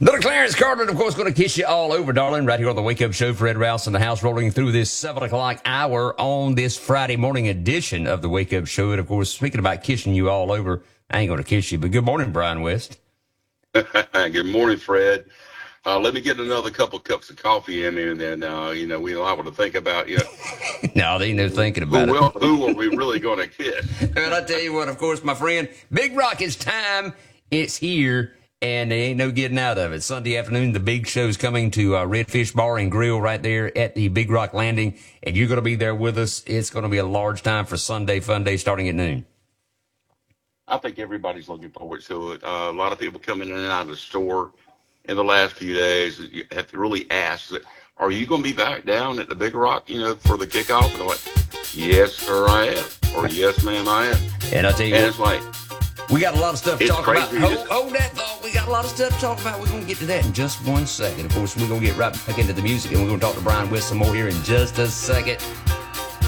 Little Clarence Carter, of course, going to kiss you all over, darling, right here on the Wake Up Show. Fred Rouse in the house, rolling through this 7 o'clock hour on this Friday morning edition of the Wake Up Show. And, of course, speaking about kissing you all over, I ain't going to kiss you, but good morning, Brian West. Good morning, Fred. Let me get another couple cups of coffee in there, and then, we're liable to think about, No, they ain't no thinking about it. Who are we really going to kiss? Well, I tell you what, of course, my friend, Big Rock, it's time. It's here. And there ain't no getting out of it. Sunday afternoon, the big show's coming to Redfish Bar and Grill right there at the Big Rock Landing. And you're going to be there with us. It's going to be a large time for Sunday Fun Day starting at noon. I think everybody's looking forward to it. A lot of people coming in and out of the store in the last few days. You have to really ask, are you going to be back down at the Big Rock, for the kickoff? And they're like, yes, sir, I am. Or yes, ma'am, I am. And I'll tell you what, it's like, we got a lot of stuff to talk about. crazy. Hold that thought. We got a lot of stuff to talk about. We're going to get to that in just 1 second. Of course, we're going to get right back into the music, and we're going to talk to Brian West some more here in just a second.